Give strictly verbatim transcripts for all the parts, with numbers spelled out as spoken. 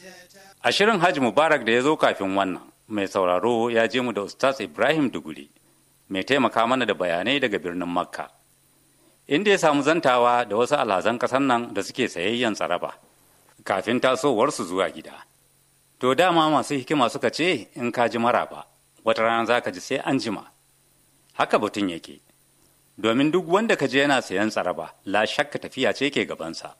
A shirin Hajji Mubarak da ya zo kafin wannan, mai sauraro ya je mu da Ustaz Ibrahim Duguri, mai taimaka mana da bayanai daga birnin Makka, inda ya samu zantawa da wasu alhazan ƙasar nan da suke sayayyan tsaraba kafin tasowarsu zuwa gida. To dama masu hikima suka ce in ka ji maraba, wata rana za ka ji sai an jima. Haka batun yake, domin duk wanda ka je yana sayan tsaraba, la shakka tafiya ce ke gabansa.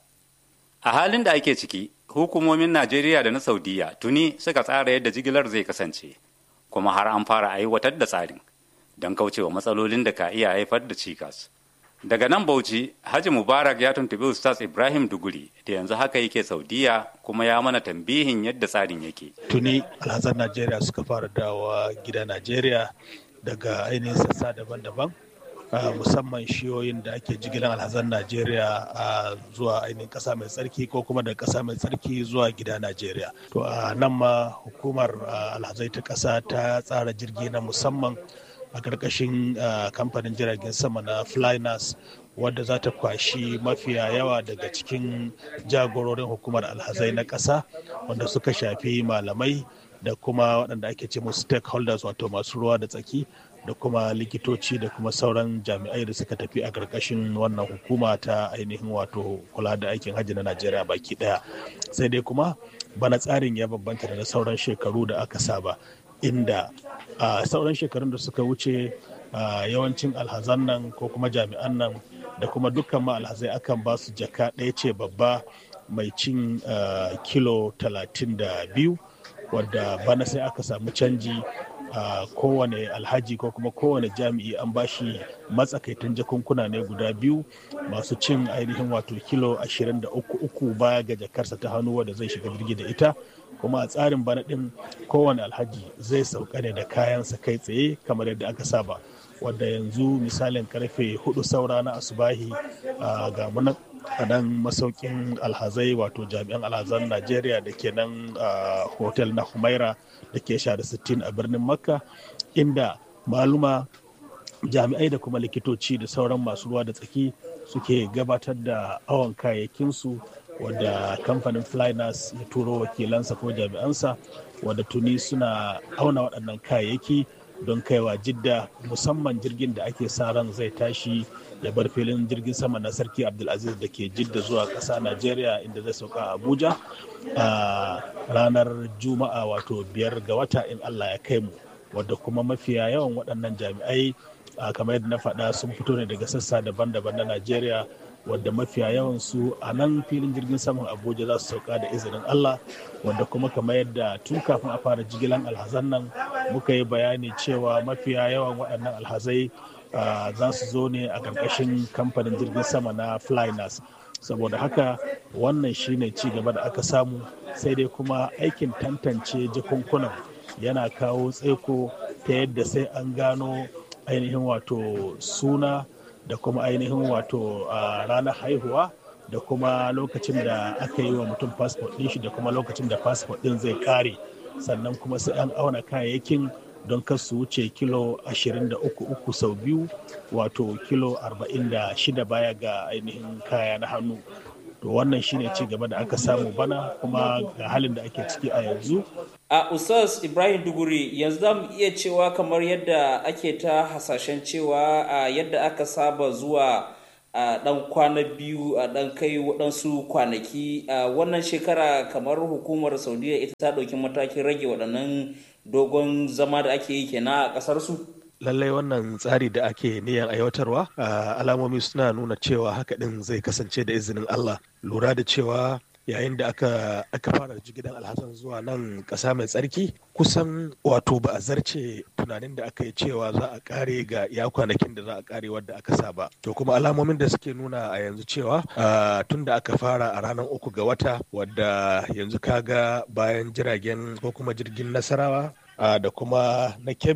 A halin da ake ciki, hukumomin Najeriya da na Saudiya tuni suka tsara yadda jigilar zai kasance, kuma har an fara aiwatar da tsarin don kaucewa matsalolin da ka iya haifar da cikas. Daga nan Bauchi, Haji Mubarak ya tuntubi Ustaz Ibrahim Duguri da yanzu haka yake Saudiya kuma ya mana tambihin yadda tsarin yake. Tuni alhazan Najeriya suka fara dawowa gida Najeriya daga ainihin sassa daban-daban. Uh, musamman shiyoyin da ake jigilan alhazan Najeriya uh, zuwa ainihin ƙasa mai tsarki ko kuma da ƙasa mai tsarki zuwa gida Najeriya. To a uh, nan ma hukumar uh, alhazai ta ƙasa ta tsara jirgi na musamman a ƙarƙashin uh, kamfanin jiragen sama na Flynas, wadda za ta kwashi mafiya yawa daga cikin jagororin hukumar alhazai na ƙasa wanda suka shafi malamai da kuma waɗanda ake ce musu stakeholders, wato masu ruwa da tsaki, da kuma likitoci da kuma sauran jami'ai da suka tafi a ƙarƙashin wannan hukuma ta ainihin wato kula da aikin hajji na Najeriya baki ɗaya. Sai dai kuma bana tsarin ya bambanta da sauran shekaru da aka saba, inda a sauran shekarun da suka wuce yawancin alhazan nan ko kuma jami'an nan da kuma dukkan ma alhazai akan ba su jaka ɗaya ce babba mai cin kilo talatin da biyu, wadda bana sai aka samu canji. Uh, kowane alhaji ko kuma kowane jami'i an bashi matsakaitan jakunkuna ne guda biyu masu cin ainihin wato kilo ashirin da uku uku baya ga jakarsa ta hannu wadda zai shiga jirgi da ita. Kuma a tsarin bana din kowane alhaji zai sauka ne da kayansa kai tsaye kamar yadda aka saba, wadda yanzu misalin karfe hudu saura na asubahi uh, ga muna a nan masaukin alhazai wato jami'an alhazan Najeriya da ke nan a hotel na Humaira da ke sha da sittin a birnin Makka, inda maluma jami'ai da kuma likitoci da sauran masu ruwa da tsaki suke gabatar da awon kayayyakinsu, wadda kamfanin Flynas ya turo wakilansa ko jami'ansa wadda tuni suna auna waɗannan kayayyaki don kaiwa Jidda, musamman jirgin da ake sa ran zai tashi ya bar filin jirgin sama na Sarki Abdulaziz da ke Jidda zuwa ƙasa Najeriya, inda zai sauka a Abuja a ranar Juma'a wato biyar ga wata in Allah ya kai mu, wadda kuma mafiya yawan waɗannan jami'ai kamar yadda na faɗa sun fito ne daga sassa daban-daban na Najeriya, wadda mafiya yawan su a nan filin jirgin saman Abuja za su sauka da izinin Allah, wadda kuma kamar yadda tun kafin a fara jigilan alhazan nan muka yi bayani cewa mafiya yawan waɗannan alhazai Uh, za su zo ne a ƙarƙashin kamfanin jirgin sama na Flynas. Saboda haka wannan shine ci gaba da aka samu, sai dai kuma aikin tantance jakunkunan yana kawo tsaiko ta yadda sai an gano ainihin wato suna da kuma ainihin wato uh, ranar haihuwa da kuma lokacin da aka yi wa mutum fasfot ɗin shi da kuma lokacin da fasfot ɗin zai ƙare, sannan kuma sai an auna kayayyakin don kar su wuce kilo ashirin da uku uku sau biyu, wato kilo arba'in da shida baya ga ainihin kaya na hannu. To wannan shine ci gaba da aka samu bana kuma ga halin da ake ciki a yanzu. A Ustaz Ibrahim Duguri, yanzu za mu iya cewa kamar yadda ake ta hasashen cewa a yadda aka saba zuwa a ɗan kwana biyu a ɗan kai waɗansu kwanaki a wannan shekara kamar hukumar Saudiya ita ta ɗauki matakin rage waɗannan dogon zama da ake yi kenan a ƙasar su. Lallai wannan tsari da ake niyan aiwatarwa alamomi suna nuna cewa haka ɗin zai kasance da izinin Allah, lura da cewa yayin da aka aka fara jigidan alhassan zuwa nan ƙasa mai tsarki kusan wato ba a zarce tunanin da aka yi cewa za a kare ga ya kwanakin da za a kare wadda aka saba. To kuma alamomin da suke nuna a yanzu cewa tun da aka fara a ranar uku ga wata, wadda yanzu kaga bayan jiragen ko kuma jirgin Nasarawa Uh, da kuma na Kebbi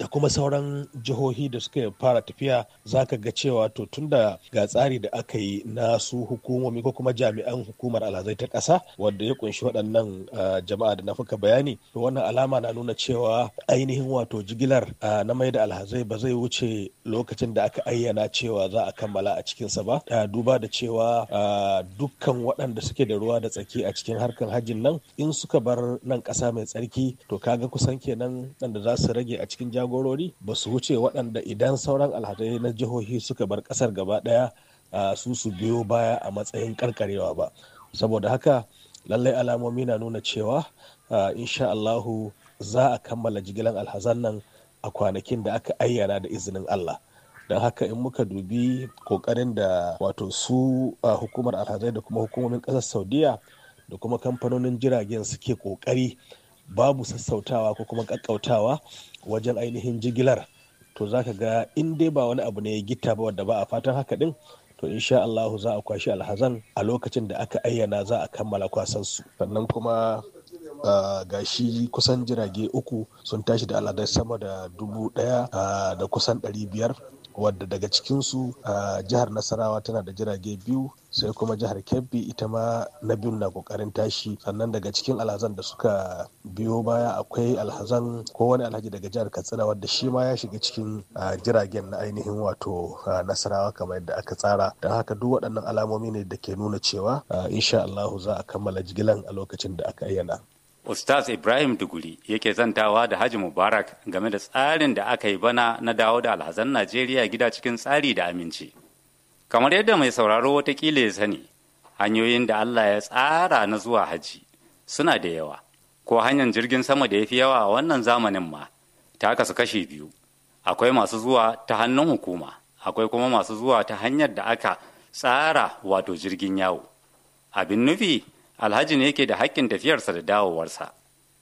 da kuma sauran jihohi da suka fara tafiya za ka ga cewa to tunda ga tsari da aka yi na su hukumomi ko kuma jami'an hukumar alhazai ta ƙasa wanda ya kunshi waɗannan jama'a da na fuka bayani, to wannan alama na nuna cewa ainihin wato jigilar na mai da alhazai ba zai wuce lokacin da aka ayyana cewa za a kammala a cikinsa ba, duba da cewa dukkan waɗanda suke da ruwa da tsaki a cikin harkar hajjin nan in suka bar nan ƙasa mai tsarki to kaga kusan kenan waɗanda za su rage a cikin jagorori ba su wuce waɗanda idan sauran alhazai na jihohi suka bar ƙasar gaba ɗaya su su biyo baya a matsayin karkarewa ba. Saboda haka lallai alamomi na nuna cewa insha Allahu za a kammala jigilan alhazan nan a kwanakin da aka ayyana da izinin Allah. Don haka in muka dubi kokarin da wato su hukumar alhazai da kuma hukumomin ƙasar Saudiya da kuma kamfanonin jiragen suke kokari babu sassautawa ko kuma kakkautawa wajen ainihin jigilar, to za ka ga in dai ba wani abu ne ya gita ba wadda ba a fatan haka din, to insha Allahu za a kwashi alhazan a lokacin da aka ayyana za a kammala kwasansu. Sannan kuma Uh, gashi kusan jirage uku sun tashi da alhazai sama da dubu daya uh, da kusan ɗari biyar, wadda daga cikinsu uh, jihar Nasarawa tana da jirage biyu, sai kuma jihar Kebbi ita ma na biyun na kokarin tashi. Sannan daga cikin alhazan da suka biyo baya akwai alhazan ko wani alhaji daga jihar Katsina wadda shi ma ya shiga cikin uh, jiragen na ainihin wato uh, Nasarawa kamar yadda aka tsara. Don haka duk waɗannan alamomi ne da ke nuna cewa uh, insha Allahu za a kammala jigilan a lokacin da aka ayyana. Ustaz Ibrahim Duguri yake zantawa da Haji Mubarak game da tsarin da aka yi bana na dawo da alhazan Najeriya gida cikin tsari da aminci. Kamar yadda mai sauraro watakila ya sani, hanyoyin da Allah ya tsara na zuwa haji suna da yawa, ko hanyar jirgin sama da ya fi yawa a wannan zamanin ma ta kasu kashi biyu. Akwai masu zuwa ta hannun hukuma, akwai kuma masu zuwa ta hanyar da aka tsara wato jirgin yawo. Abin nufi, alhaji ne yake da haƙƙin tafiyarsa da dawowarsa.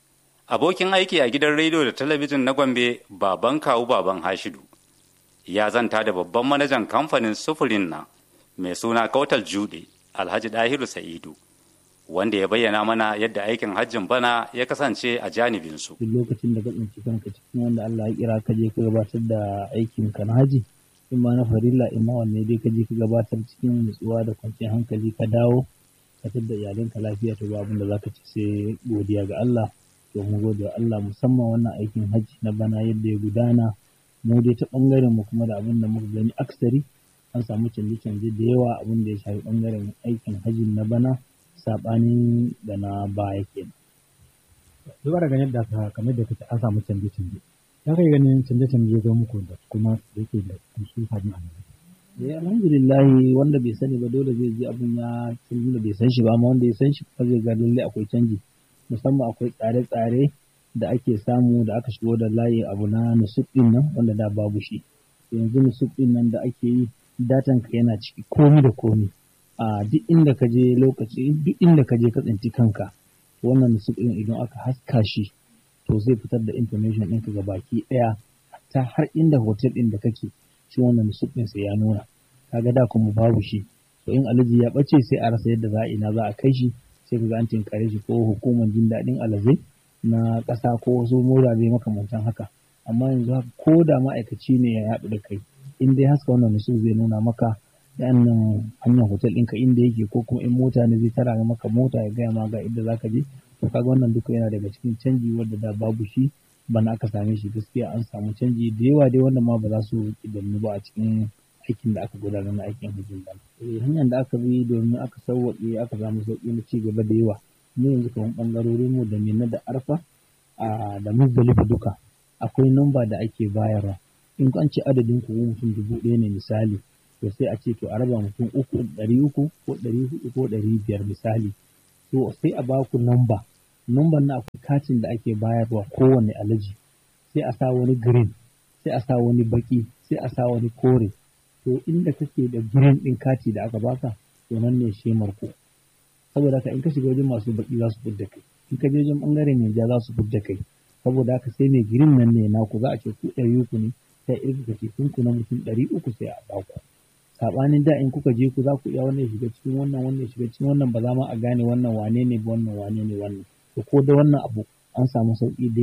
Abokin aiki a gidan rediyo da talabijin na Gombe, baban kawu baban Hashidu, ya zanta da babban manajan kamfanin sufurin nan mai suna Kautal Jude, Alhaji Dahiru Sa'idu, wanda ya bayyana mana yadda aikin hajjin bana ya kasance a janibinsu. Duk lokacin da ka tsinci kanka cikin wanda Allah ya kira ka je ka gabatar da aikin ka na haji, in ma na farilla in ma wanne dai ka je ka gabatar cikin nutsuwa da kwanciyar hankali ka dawo ka da iyalinka lafiya, to ba abin da zaka ci sai godiya ga Allah. To mu gode wa Allah musamman wannan aikin hajji na bana yadda ya gudana, mu dai ta bangaren mu kuma da abin da muka gani aksari an samu canje-canje da yawa abin da ya shafi bangaren aikin hajji na bana sabanin da na baya kenan. Duba da ganin da kamar da kace an samu canje-canje, ya kai ganin canje-canje zo muku da kuma da yake da su hajji a Eh alhamdulillahi, wanda bai sani ba dole zai ji abin ya canji da bai san shi ba, amma wanda ya san shi kuma zai ga lalle akwai canji. Musamman akwai tsare-tsare da ake samu da aka shigo da layi abu na nusuk din nan wanda da babu shi. Yanzu nusuk din nan da ake yi, datan ka yana ciki komi da komi. A duk inda ka je lokaci duk inda ka je ka tsinci kanka, wannan nusuk din idan aka haska shi to zai fitar da information ɗinka ga baki ɗaya, ta har inda hotel ɗin da kake shi wannan nusuk ɗin sai ya nuna. Kaga da kuma babu shi, to in alaji ya ɓace sai a rasa yadda za a ina za a kai shi, sai kaga an tinkare shi ko hukumar jin daɗin alazai na ƙasa ko wasu murabe makamantan haka. Amma yanzu haka ko da ma'aikaci ne ya haɗu da kai, in dai haska wannan nusuk zai nuna maka yannan hanyar hotel ɗinka inda yake, ko kuma in mota ne zai tara maka mota ya gaya ma ga inda za ka je. To kaga wannan duka yana daga cikin canji wanda da babu shi bana aka same shi. Gaskiya an samu canji da yawa dai wanda ma ba za su kidannu ba a cikin aikin da aka gudanar na aikin hajjin bana. Eh hanyar da aka bi domin aka sauwaƙe aka samu sauƙi na ci gaba da yawa. Mu yanzu kamar ɓangarorin mu da Minna da Arfa a da Muzdalifa duka akwai namba da ake bayarwa. In an ce adadin ku mutum dubu ɗaya ne misali, to sai a ce to a raba mutum uku ɗari uku ko ɗari huɗu ko ɗari biyar misali. To sai a ba ku namba. Numban na akwai katin da ake bayarwa kowane alaji, sai a sa wani green, sai a sa wani baki, sai a sa wani kore. To inda kake da green ɗin kati da aka baka, to nan ne shemar ku. Saboda haka in ka shiga wajen masu baki za su fidda kai, in ka je wajen ɓangaren mai ja za su fidda kai. Saboda haka sai mai green nan ne naku, za a ce ku ɗari uku ne, sai irin ka ce kun ku na mutum ɗari uku sai a baku. Saɓanin da in kuka je ku za ku iya wannan ya shiga cikin wannan, wannan ya shiga cikin wannan, ba za ma a gane wannan wane ne ba wannan wane ne wannan. To ko da wannan abu an samu sauƙi da yawa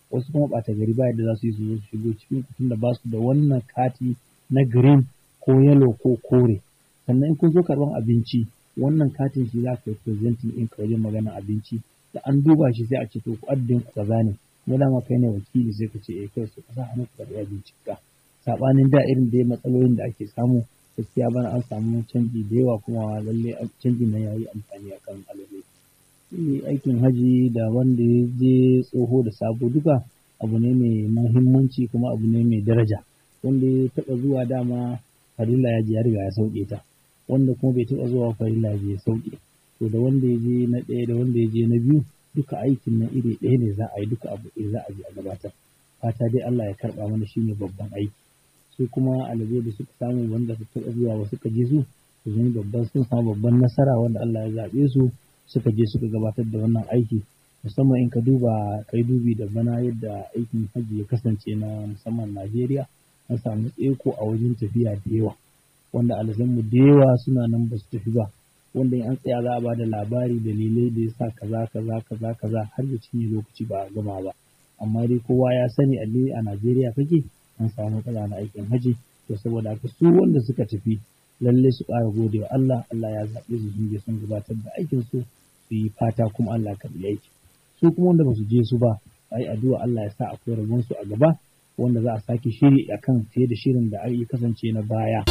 wasu kuma ɓata gari ba yadda za su yi su zo su shigo cikin kutun da ba su da wannan kati na green ko yellow ko kore. Sannan in kun zo karɓan abinci wannan katin shi za ka yi presenting in ka wajen magana abinci, da an duba shi sai a ce to ku addin ku kaza ne, mu dama kai ne wakili sai ka ce eh kai su kasa hannu ku karɓi abinci ka. Saɓanin da irin dai matsalolin da ake samu gaskiya bana an samu canji da yawa kuma lalle canji na yayi amfani akan al'umma. Aikin haji da wanda ya je tsoho da sabo duka abu ne mai muhimmanci kuma abu ne mai daraja. Wanda ya taɓa zuwa dama farilla ya je ya riga ya sauke ta, wanda kuma bai taɓa zuwa farilla ya je ya sauke. To da wanda ya je na ɗaya da wanda ya je na biyu duka aikin nan iri ɗaya ne za a yi, duka abu ɗaya za a je a gabatar. Fata dai Allah ya karɓa mana shine babban aiki. Su kuma alabai da suka samu wanda su taɓa zuwa ba suka je su su zama babban sun samu babban nasara wanda Allah ya zaɓe su suka je suka gabatar da wannan aiki. Musamman in ka duba kai dubi da bana yadda aikin hajji ya kasance na musamman Najeriya, an samu tseko a wajen tafiya da yawa wanda alhazanmu da yawa suna nan ba su tafi ba, wanda in an tsaya za a ba da labari dalilai da ya sa kaza kaza kaza kaza har da cinye lokaci ba a gama ba. Amma dai kowa ya sani a a Najeriya kake an samu matsala na aikin hajji, to saboda haka su wanda suka tafi lalle su ƙara gode wa Allah. Allah ya zaɓe su sun je sun gabatar da aikin su su yi fata kuma Allah ya karɓi aiki. Su kuma wanda ba su je su ba a yi addu'a Allah ya sa akwai rabon su a gaba wanda za a sake shiri akan fiye da shirin da ya kasance na baya.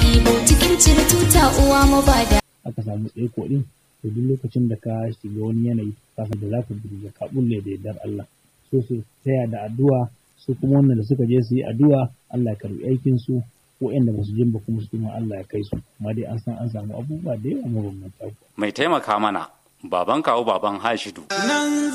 Aka samu tsaiko din, to duk lokacin da ka shiga wani yanayi kafin da za ka burge ka bulle da yardar Allah. So su taya da addu'a, su kuma wannan da suka je su yi addu'a Allah ya karɓi aikin su, waɗanda ba su jin ba kuma su kuma Allah ya kai su. Amma dai an san an samu abubuwa da yawa mabambanta. Mai taimaka mana baban kawo baban Hashidu.